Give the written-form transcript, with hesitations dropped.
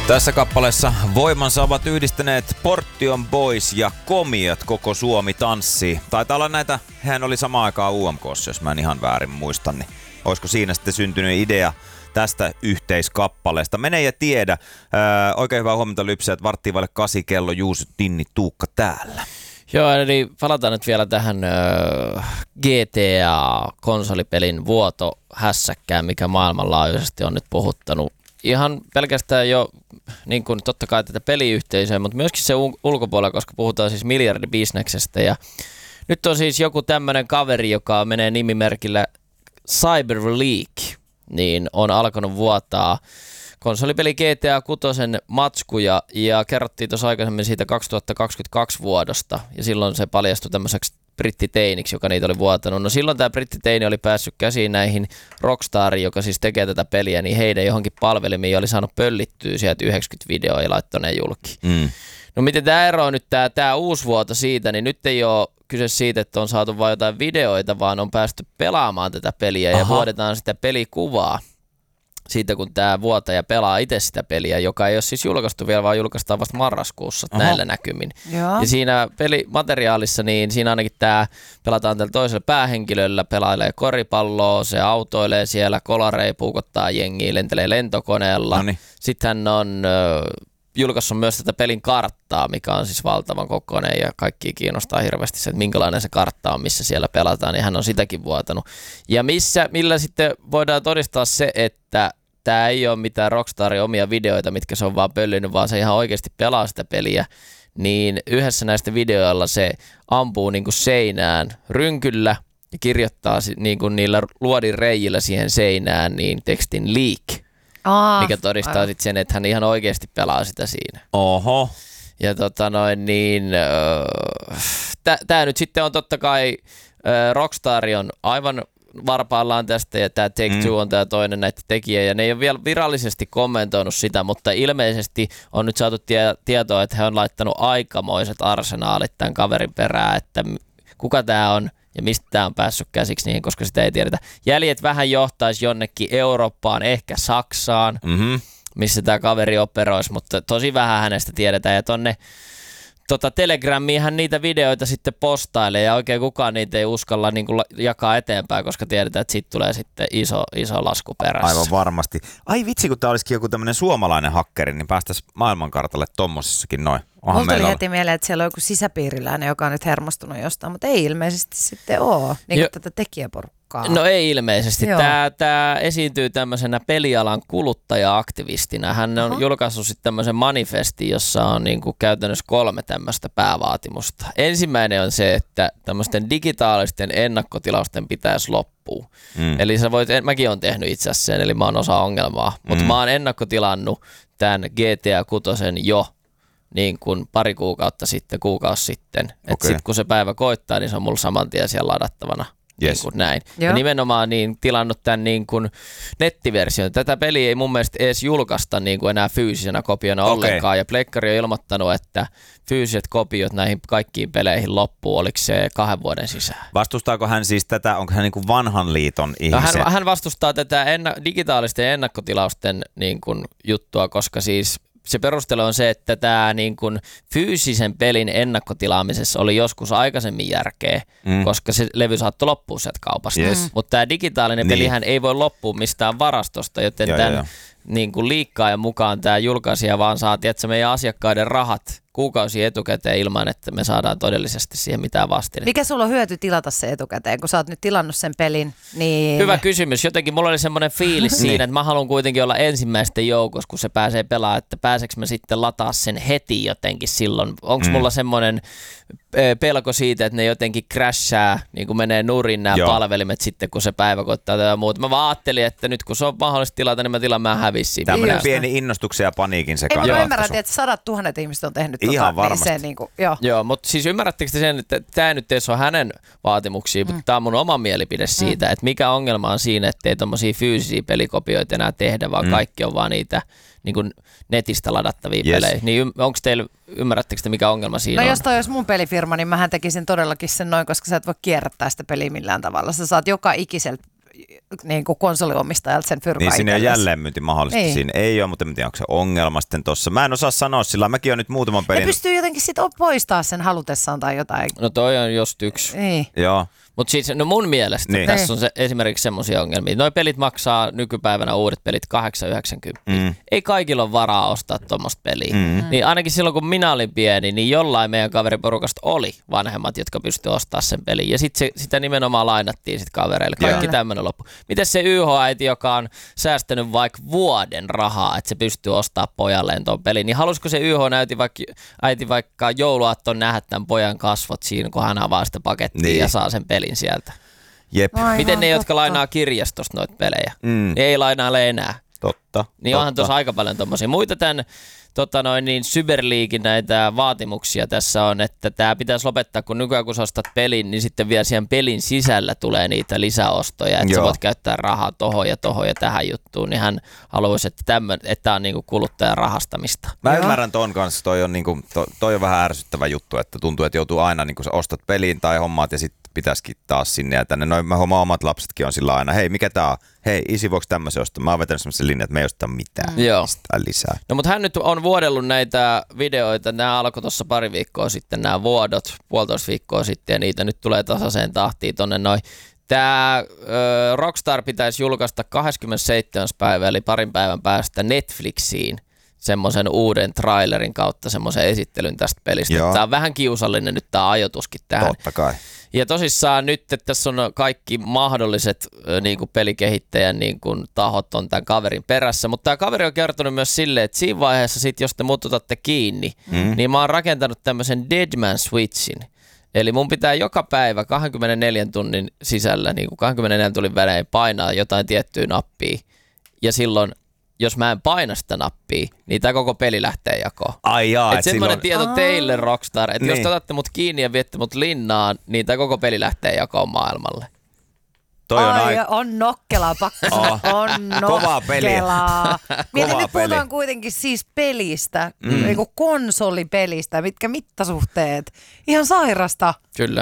Tässä kappaleessa voimansa ovat yhdistäneet Portion Boys ja Komiat, koko Suomi tanssii. Taitaa olla näitä, hän oli samaan aikaan UMK:ssa, jos mä en ihan väärin muista, niin olisiko siinä sitten syntynyt idea tästä yhteiskappaleesta? Mene ja tiedä. Oikein hyvää huomenta Lypsäjät, 7:15 kello, Juuso, Tinni, Tuukka täällä. Joo, eli palataan nyt vielä tähän GTA-konsolipelin vuotohässäkkään, mikä maailmanlaajuisesti on nyt puhuttanut. Ihan pelkästään jo niin kuin totta kai tätä peliyhteisöä, mutta myöskin se ulkopuolella, koska puhutaan siis miljardibisneksestä. Ja nyt on siis joku tämmöinen kaveri, joka menee nimimerkillä CyberLeak, niin on alkanut vuotaa konsolipeli GTA 6 matskuja ja kerrottiin tuossa aikaisemmin siitä 2022 vuodosta ja silloin se paljastui tämmöiseksi brittiteiniksi, joka niitä oli vuotanut. No silloin tämä brittiteini oli päässyt käsiin näihin Rockstariin, joka siis tekee tätä peliä, niin heidän johonkin palvelimiin oli saanut pöllittyä sieltä 90 videoa ja laittoi ne julki. No miten tämä ero on nyt tämä uusi vuoto siitä, niin nyt ei ole kyse siitä, että on saatu vain jotain videoita, vaan on päästy pelaamaan tätä peliä ja vuodetaan sitä pelikuvaa siitä, kun tämä vuotaja pelaa itse sitä peliä, joka ei ole siis julkaistu vielä, vaan julkaistaan vasta marraskuussa näillä näkymin. Joo. Ja siinä pelimateriaalissa, niin siinä ainakin tämä pelataan tällä toisella päähenkilöllä, pelailee koripalloa, se autoilee siellä, kolarei puukottaa jengiä, lentelee lentokoneella. Noniin. Sitten hän on julkaissut myös tätä pelin karttaa, mikä on siis valtavan kokoinen ja kaikki kiinnostaa hirveästi se, että minkälainen se kartta on, missä siellä pelataan, niin hän on sitäkin vuotanut. Ja millä sitten voidaan todistaa se, että tämä ei ole mitään Rockstarin omia videoita, mitkä se on vaan pöllinyt, vaan se ihan oikeasti pelaa sitä peliä, niin yhdessä näistä videoilla se ampuu niin kuin seinään rynkyllä ja kirjoittaa niin kuin niillä luodin reijillä siihen seinään niin tekstin leak. Mikä todistaa sitten sen, että hän ihan oikeasti pelaa sitä siinä. Oho. Ja tää nyt sitten on totta kai, Rockstar on aivan varpaillaan tästä ja tää Take-Two on tää toinen näitä tekijä ja ne ei ole vielä virallisesti kommentoinut sitä, mutta ilmeisesti on nyt saatu tietoa, että he on laittanut aikamoiset arsenaalit tämän kaverin perään, että kuka tää on ja mistä tämä on päässyt käsiksi niihin, koska sitä ei tiedetä. Jäljet vähän johtaisi jonnekin Eurooppaan, ehkä Saksaan, missä tämä kaveri operoisi, mutta tosi vähän hänestä tiedetään. Ja tonne Telegramiin hän niitä videoita sitten postailee ja oikein kukaan niitä ei uskalla niin kuin jakaa eteenpäin, koska tiedetään, että siitä tulee sitten iso lasku perässä. Aivan varmasti. Ai vitsi, kun tämä olisikin joku tämmöinen suomalainen hakkeri, niin päästäisiin maailmankartalle tommosessakin noin. Mulla tuli heti mieleen, että siellä on joku sisäpiiriläinen, joka on nyt hermostunut jostain, mutta ei ilmeisesti sitten ole niin kuin tätä tekijäporukkaa. No ei ilmeisesti. Tämä esiintyy tämmöisenä pelialan kuluttaja-aktivistina. Hän on julkaissut sitten tämmöisen manifestin, jossa on niin kuin käytännössä 3 tämmöistä päävaatimusta. Ensimmäinen on se, että tämmöisten digitaalisten ennakkotilausten pitäisi loppua. Eli mäkin olen tehnyt itse asiassa sen, eli mä oon osa ongelmaa. Mutta mä oon ennakkotilannut tämän GTA 6 jo niin kuin pari kuukausi sitten. Että sitten kun se päivä koittaa, niin se on mulla saman tien siellä ladattavana. Niin kuin näin. Ja nimenomaan niin tilannut tämän niin kuin nettiversion. Tätä peliä ei mun mielestä edes julkaista niin kuin enää fyysisenä kopiona ollenkaan. Ja Pleikkari on ilmoittanut, että fyysiset kopiot näihin kaikkiin peleihin loppuu. Oliko se 2 vuoden sisään? Vastustaako hän siis tätä, onko hän niin kuin vanhan liiton ihmisiä? No hän vastustaa tätä digitaalisten ennakkotilausten niin kuin juttua, koska siis se perustelu on se, että tämä niin kuin fyysisen pelin ennakkotilaamisessa oli joskus aikaisemmin järkeä, koska se levy saattoi loppua sieltä kaupasta. Mutta tämä digitaalinen pelihän ei voi loppua mistään varastosta, joten tämän niin kuin liikkaajan mukaan tämä julkaisija vaan saa meidän asiakkaiden rahat kuukausia etukäteen ilman, että me saadaan todellisesti siihen mitään vastinetta. Mikä sulla on hyöty tilata se etukäteen, kun sä oot nyt tilannut sen pelin? Niin... Hyvä kysymys. Jotenkin mulla oli semmoinen fiilis siinä, että mä haluan kuitenkin olla ensimmäisten joukossa, kun se pääsee pelaamaan, että pääseekö mä sitten lataa sen heti jotenkin silloin. Onko mulla semmoinen pelko siitä, että ne jotenkin crashaa, niin kuin menee nurin nämä palvelimet sitten, kun se päivä koittaa tai muuta. Mä vaan ajattelin, että nyt kun se on mahdollista tilata, niin mä tilaan mä hävisin. Tämmöinen pieni innostuksen ja paniikin sekaan. Mä ymmärrän, että 100 000 ihmiset on tehnyt ihan varmasti. Niin se, niin kuin, joo, mutta siis ymmärrättekö te sen, että tämä nyt ei ole hänen vaatimuksia, mutta tämä on mun oma mielipide siitä, että mikä ongelma on siinä, että ei tommosia fyysisiä pelikopioita enää tehdä, vaan kaikki on vaan niitä niin kuin netistä ladattavia pelejä. Niin onko teillä, ymmärrättekö te mikä ongelma siinä on? No jos toi olisi mun pelifirma, niin mähän tekisin todellakin sen noin, koska sä et voi kierrättää sitä peliä millään tavalla. Sä saat joka ikiseltä niin kuin konsoliomistajalta sen fyrkan Niin siinä on itsellesi. jälleenmyynti mahdollista. Niin. Siinä ei ole, mutta en tiedä, onko se ongelma sitten tossa. Mä en osaa sanoa sillä. Mäkin on nyt muutaman pelin. Ne pystyy jotenkin sitten poistaa sen halutessaan tai jotain. No toi on just yksi. Niin. Joo. Mutta siis no mun mielestä Niin. tässä on esimerkiksi semmoisia ongelmia. Noi pelit maksaa nykypäivänä uudet pelit 8,90. Ei kaikilla ole varaa ostaa tuommoista peliä. Niin ainakin silloin kun minä olin pieni, niin jollain meidän kaveriporukasta oli vanhemmat, jotka pystyivät ostamaan sen pelin. Ja sitten sitä nimenomaan lainattiin sit kavereille. Kaikki tämmöinen loppu. Miten se YH-äiti, joka on säästänyt vaikka vuoden rahaa, että se pystyy ostamaan pojalleen tuon pelin, niin halusiko se YH-äiti vaikka jouluaatton nähdä tämän pojan kasvot siinä, kun hän avaa sitä pakettia Niin. ja saa sen pelin sieltä? Jep. Aivan Miten ne, jotka totta. lainaa kirjastosta noita pelejä, ne ei lainaile enää. Totta. Niin onhan tuossa aika paljon tommosia. Muita tämän Cyber Leaguein näitä vaatimuksia tässä on, että tämä pitäisi lopettaa, kun nykyään kun sä ostat pelin, niin sitten vielä siihen pelin sisällä tulee niitä lisäostoja, että sä voit käyttää rahaa tohon ja tähän juttuun, niin hän haluaisi, että tämä on niinku kuluttajan rahastamista. Mä ymmärrän ton kanssa, toi on vähän ärsyttävä juttu, että tuntuu, että joutuu aina, niin kun sä ostat peliin tai hommaat ja sitten pitäisikin taas sinne ja tänne. Mä huomaan, omat lapsetkin on sillä aina, hei mikä tää on? Hei isi, voiko tämmöisen ostaa? Mä oon vetänyt semmoisen linjan, että me ei osteta mitään. Joo. Lisää. No mutta hän nyt on vuodellut näitä videoita, nämä alkoi tuossa pari viikkoa sitten, nämä vuodot, 1,5 viikkoa sitten ja niitä nyt tulee tasaiseen tahtiin tonne noin. Tämä Rockstar pitäisi julkaista 27. päivä eli parin päivän päästä Netflixiin semmoisen uuden trailerin kautta semmoisen esittelyn tästä pelistä. Tämä on vähän kiusallinen nyt tämä ajoituskin tähän. Totta kai. Ja tosissaan nyt, että tässä on kaikki mahdolliset niin kuin pelikehittäjän niin kuin tahot on tämän kaverin perässä, mutta tämä kaveri on kertonut myös silleen, että siinä vaiheessa sit, jos te mut otatte kiinni, niin mä oon rakentanut tämmöisen Deadman Switchin. Eli mun pitää joka päivä 24 tunnin sisällä, niin kuin 24 tunnin välein painaa jotain tiettyä nappia ja silloin jos mä en paina sitä nappia, niin tää koko peli lähtee jakoon. Ai jaa, et semmoinen tieto teille, Rockstar, että jos te otatte mut kiinni ja viette mut linnaan, niin tää koko peli lähtee jakoon maailmalle. Toi on nokkelaa, pakko sanoa. On nokkelaa. Kovaa peliä. Mietin, nyt peli. puhutaan kuitenkin siis pelistä, niinku konsolipelistä, mitkä mittasuhteet. Ihan sairasta. Kyllä.